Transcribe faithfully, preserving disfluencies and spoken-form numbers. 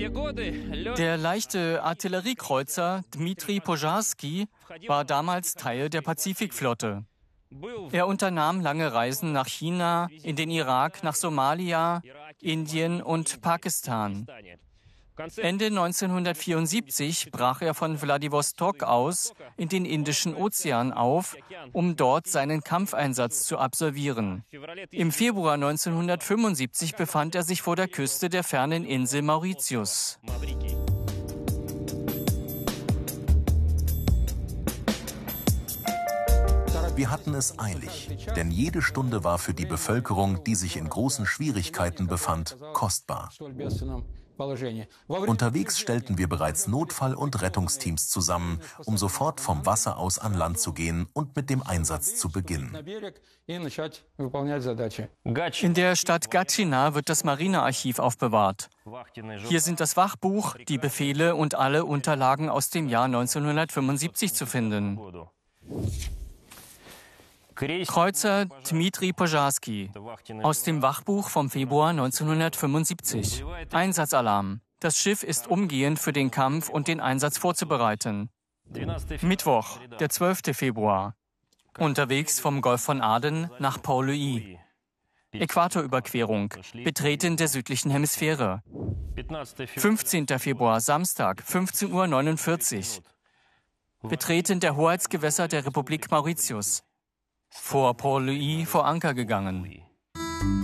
Der leichte Artilleriekreuzer Dmitri Pozharsky war damals Teil der Pazifikflotte. Er unternahm lange Reisen nach China, in den Irak, nach Somalia, Indien und Pakistan. Ende neunzehnhundertvierundsiebzig brach er von Wladiwostok aus in den Indischen Ozean auf, um dort seinen Kampfeinsatz zu absolvieren. Im Februar neunzehnhundertfünfundsiebzig befand er sich vor der Küste der fernen Insel Mauritius. Wir hatten es eilig, denn jede Stunde war für die Bevölkerung, die sich in großen Schwierigkeiten befand, kostbar. Unterwegs stellten wir bereits Notfall- und Rettungsteams zusammen, um sofort vom Wasser aus an Land zu gehen und mit dem Einsatz zu beginnen. In der Stadt Gatschina wird das Marinearchiv aufbewahrt. Hier sind das Wachbuch, die Befehle und alle Unterlagen aus dem Jahr neunzehnhundertfünfundsiebzig zu finden. Kreuzer Dmitri Pozharsky aus dem Wachbuch vom Februar neunzehnhundertfünfundsiebzig. Einsatzalarm. Das Schiff ist umgehend für den Kampf und den Einsatz vorzubereiten. Mittwoch, der zwölfte Februar. Unterwegs vom Golf von Aden nach Port-Louis. Äquatorüberquerung. Betreten der südlichen Hemisphäre. fünfzehnter Februar, Samstag, fünfzehn Uhr neunundvierzig. Betreten der Hoheitsgewässer der Republik Mauritius. Vor Port-Louis vor Anker gegangen.